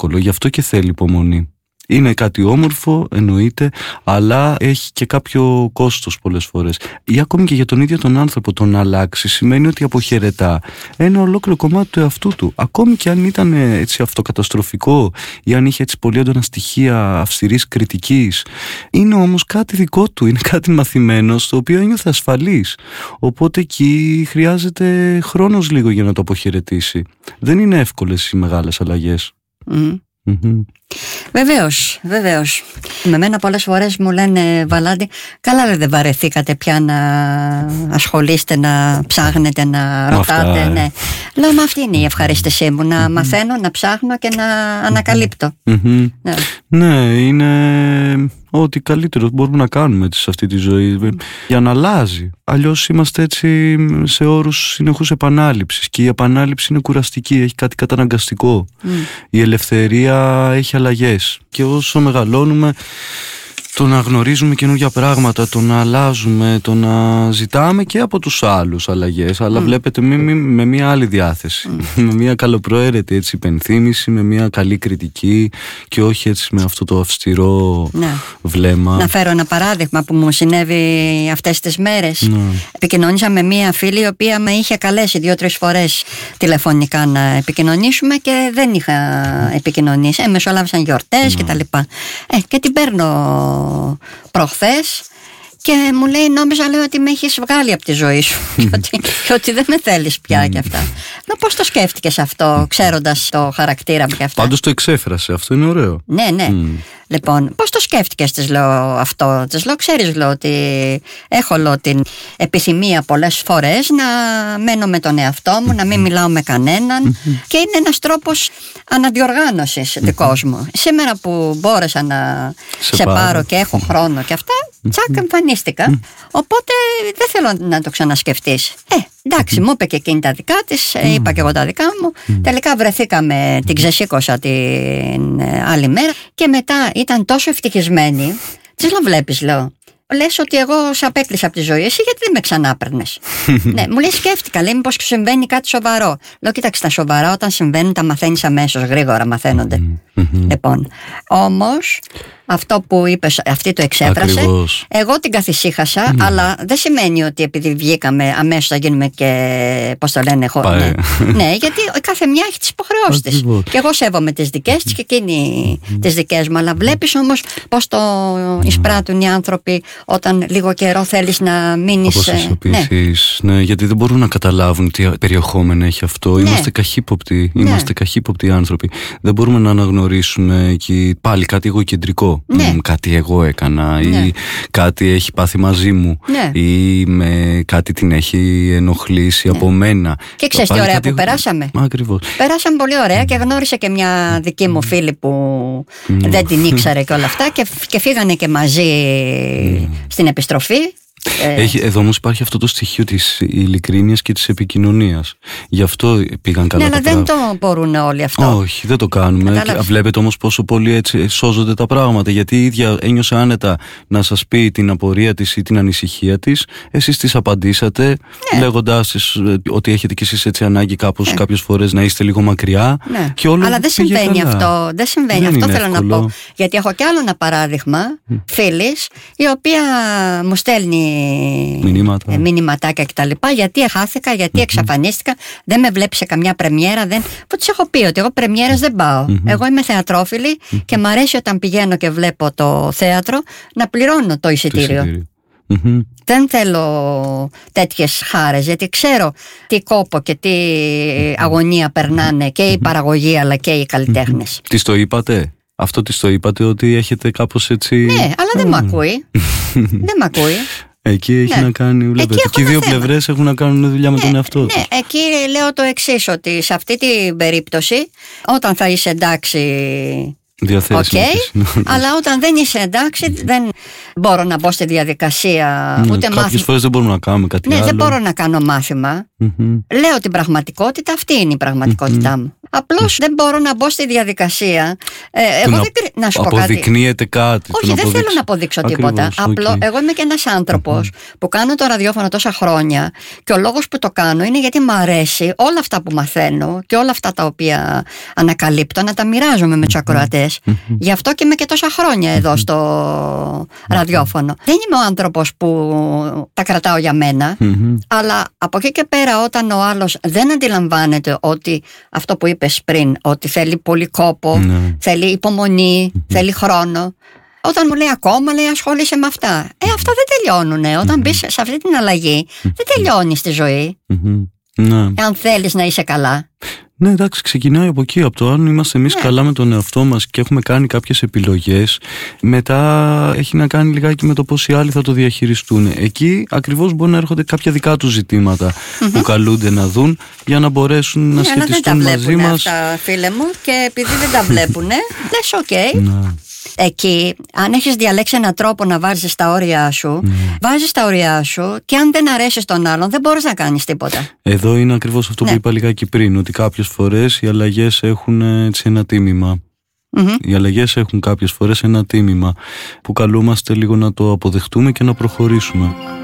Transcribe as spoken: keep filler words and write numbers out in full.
εύκολο, γι' αυτό και θέλει υπομονή. Είναι κάτι όμορφο, εννοείται, αλλά έχει και κάποιο κόστος πολλές φορές. Ή ακόμη και για τον ίδιο τον άνθρωπο το να αλλάξει σημαίνει ότι αποχαιρετά ένα ολόκληρο κομμάτι του εαυτού του. Ακόμη και αν ήταν έτσι αυτοκαταστροφικό ή αν είχε έτσι πολύ έντονα στοιχεία αυστηρής κριτικής. Είναι όμως κάτι δικό του, είναι κάτι μαθημένο στο οποίο ένιωθε ασφαλής. Οπότε εκεί χρειάζεται χρόνος λίγο για να το αποχαιρετήσει. Δεν είναι εύκολες οι μεγάλες αλλαγές. Mm. Mm-hmm. Βεβαίως, βεβαίως. Με μένα πολλές φορές μου λένε, Βαλάντη, καλά δεν βαρεθήκατε πια να ασχολείστε, να ψάχνετε, να ρωτάτε. Αυτά, ναι. Λέω, μα αυτή είναι η ευχαρίστησή μου, να mm-hmm. μαθαίνω, να ψάχνω και να ανακαλύπτω. Mm-hmm. Ναι. ναι, είναι ό,τι καλύτερο μπορούμε να κάνουμε σε αυτή τη ζωή mm. για να αλλάζει. Αλλιώς είμαστε έτσι σε όρους συνεχούς επανάληψης και η επανάληψη είναι κουραστική, έχει κάτι καταναγκαστικό. Mm. Η ελευθερία έχει αλλαγές και όσο μεγαλώνουμε το να γνωρίζουμε καινούργια πράγματα, το να αλλάζουμε, το να ζητάμε και από τους άλλους αλλαγές, αλλά mm. βλέπετε με, με, με μια άλλη διάθεση, mm. με μια καλοπροαίρετη έτσι υπενθύμηση, με μια καλή κριτική και όχι έτσι με αυτό το αυστηρό ναι. βλέμμα. Να φέρω ένα παράδειγμα που μου συνέβη αυτές τις μέρες. Ναι. Επικοινωνήσα με μια φίλη η οποία με είχε καλέσει δύο-τρεις φορές τηλεφωνικά να επικοινωνήσουμε και δεν είχα επικοινωνήσει. Ε, μεσολάβησαν γιορτές ναι. κτλ. Ε, και την παίρνω προχθές και μου λέει, νόμιζα λέει, ότι με έχεις βγάλει από τη ζωή σου και, ότι, και ότι δεν με θέλεις πια και αυτά. Λέω, πώς το σκέφτηκες αυτό, ξέροντας το χαρακτήρα μου και αυτά. Πάντως το εξέφρασε, αυτό είναι ωραίο. Ναι, ναι. Mm. Λοιπόν, πώς το σκέφτηκες, της λέω αυτό. Της λέω, ξέρεις, λέω, ότι έχω λέω, την επιθυμία πολλές φορές να μένω με τον εαυτό μου, να μην μιλάω με κανέναν και είναι ένας τρόπος αναδιοργάνωσης δικός μου. Σήμερα που μπόρεσα να σε, σε πάρω και έχω χρόνο και αυτά, τσακ, εμφανίστηκα. Οπότε δεν θέλω να το ξανασκεφτείς. Ε, εντάξει, μου είπε και εκείνη τα δικά της, είπα και εγώ τα δικά μου. Τελικά βρεθήκαμε, την ξεσήκωσα την άλλη μέρα και μετά ήταν τόσο ευτυχισμένη. Της λέω, βλέπεις, λέω, λες ότι εγώ σε απέκλεισα από τη ζωή, εσύ γιατί δεν με ξανά παίρνες. Ναι, μου λέει, σκέφτηκα, λέει, μήπως συμβαίνει κάτι σοβαρό. Λέω, κοίταξε, τα σοβαρά όταν συμβαίνουν τα μαθαίνεις αμέσως, γρήγορα μαθαίνονται. Λοιπόν, όμως αυτό που είπες, αυτή το εξέφρασε. Ακριβώς. Εγώ την καθησύχασα, mm. αλλά δεν σημαίνει ότι επειδή βγήκαμε αμέσως θα γίνουμε και, πώς το λένε, χώρο. Ναι. Ναι, γιατί κάθε μια έχει τις υποχρεώσεις της. Και εγώ σέβομαι τις δικές της και εκείνη mm. τις δικές μου. Αλλά βλέπεις όμως πώς το εισπράττουν οι άνθρωποι όταν λίγο καιρό θέλεις να μείνεις. Αποσυσωπήσεις, ναι. ναι, γιατί δεν μπορούν να καταλάβουν τι περιεχόμενο έχει αυτό. Ναι. Είμαστε καχύποπτοι. Ναι. Είμαστε καχύποπτοι άνθρωποι. Δεν μπορούμε να αναγνωρίσουμε εκεί πάλι κάτι εγωκεντρικό. Ναι. Κάτι εγώ έκανα ναι. ή κάτι έχει πάθει μαζί μου ναι. ή με κάτι την έχει ενοχλήσει ναι. από μένα. Και ξέρεις τι ωραία που εγώ... περάσαμε. Ακριβώς. Περάσαμε πολύ ωραία και γνώρισε και μια δική μου φίλη που mm. δεν την ήξερε και όλα αυτά και, και φύγανε και μαζί mm. στην επιστροφή. Έχει, εδώ όμως υπάρχει αυτό το στοιχείο της ειλικρίνειας και της επικοινωνίας. Γι' αυτό πήγαν καλά. Ναι, τα αλλά δεν το μπορούν όλοι αυτό. Όχι, δεν το κάνουμε. Και βλέπετε όμως πόσο πολύ έτσι σώζονται τα πράγματα. Γιατί η ίδια ένιωσε άνετα να σας πει την απορία της ή την ανησυχία της. Εσείς της απαντήσατε, ναι. λέγοντάς της ότι έχετε κι εσείς έτσι ανάγκη κάπως ναι. κάποιες φορές να είστε λίγο μακριά. Ναι. Και όλο αλλά δεν συμβαίνει καλά. αυτό. Δεν συμβαίνει δεν αυτό, θέλω εύκολο. να πω. Γιατί έχω κι άλλο ένα παράδειγμα mm. φίλης, η οποία μου στέλνει Μηνύματα. μηνυματάκια κτλ. Γιατί χάθηκα, γιατί mm-hmm. εξαφανίστηκα, δεν με βλέπει σε καμιά πρεμιέρα. Δεν... Που της έχω πει ότι εγώ πρεμιέρες δεν πάω. Mm-hmm. Εγώ είμαι θεατρόφιλη mm-hmm. και μ' αρέσει όταν πηγαίνω και βλέπω το θέατρο να πληρώνω το εισιτήριο. Mm-hmm. Δεν θέλω τέτοιες χάρες, γιατί ξέρω τι κόπο και τι αγωνία περνάνε και η παραγωγή αλλά και οι καλλιτέχνες. Mm-hmm. Τις το είπατε? Αυτό της το είπατε ότι έχετε κάπως έτσι... Ναι, αλλά δεν mm. μ' ακούει. δεν μ' ακούει. Εκεί έχει ναι. να κάνει, βλέπετε. Εκεί και οι δύο πλευρές έχουν να κάνουν δουλειά ναι, με τον εαυτό τους. Ναι, εκεί λέω το εξής, ότι σε αυτή την περίπτωση, όταν θα είσαι εντάξει... Διαθέσιμο. Okay, αλλά όταν δεν είσαι εντάξει, δεν μπορώ να μπω στη διαδικασία. Ναι, ούτε κάποιες μάθημα. φορές δεν μπορούμε να κάνουμε κάτι ναι, άλλο. Δεν μπορώ να κάνω μάθημα. Mm-hmm. Λέω την πραγματικότητα, αυτή είναι η πραγματικότητά mm-hmm. μου. Απλώς mm-hmm. δεν μπορώ να μπω στη διαδικασία Ε, εγώ να, δεν, να σου πω αποδεικνύεται κάτι. Όχι, δεν αποδείξ... θέλω να αποδείξω Ακριβώς, τίποτα. okay. Απλό, εγώ είμαι και ένας άνθρωπος mm-hmm. που κάνω το ραδιόφωνο τόσα χρόνια και ο λόγος που το κάνω είναι γιατί μου αρέσει όλα αυτά που μαθαίνω και όλα αυτά τα οποία ανακαλύπτω να τα μοιράζομαι με τους ακροατές. Mm-hmm. Γι' αυτό και είμαι και τόσα χρόνια εδώ στο mm-hmm. ραδιόφωνο. Δεν είμαι ο άνθρωπος που τα κρατάω για μένα, mm-hmm. αλλά από εκεί και πέρα όταν ο άλλος δεν αντιλαμβάνεται ότι αυτό που είπες πριν, ότι θέλει πολύ κόπο, mm-hmm. θέλει υπομονή, mm-hmm. θέλει χρόνο. Όταν μου λέει ακόμα, λέει ασχόλησε με αυτά. Ε, αυτά δεν τελειώνουνε. Όταν mm-hmm. μπεις σε αυτή την αλλαγή, mm-hmm. δεν τελειώνει στη ζωή. Mm-hmm. Ναι. Αν θέλεις να είσαι καλά. Ναι, εντάξει, ξεκινάει από εκεί, από το αν είμαστε εμείς ναι. καλά με τον εαυτό μας και έχουμε κάνει κάποιες επιλογές. Μετά έχει να κάνει λιγάκι με το πώς οι άλλοι θα το διαχειριστούν. Εκεί ακριβώς μπορεί να έρχονται κάποια δικά τους ζητήματα mm-hmm. που καλούνται να δουν για να μπορέσουν ναι, να σχετιστούν μαζί μας. Αυτά, φίλε μου, και επειδή δεν τα βλέπουνε, λες οκ. Okay. Ναι. Εκεί, αν έχεις διαλέξει έναν τρόπο να βάζεις τα όρια σου, mm. βάζεις τα όρια σου και αν δεν αρέσεις τον άλλον, δεν μπορείς να κάνεις τίποτα. Εδώ είναι ακριβώς αυτό ναι. που είπα λιγάκι πριν, ότι κάποιες φορές οι αλλαγές έχουν έτσι ένα τίμημα. Mm-hmm. Οι αλλαγές έχουν κάποιες φορές ένα τίμημα που καλούμαστε λίγο να το αποδεχτούμε και να προχωρήσουμε.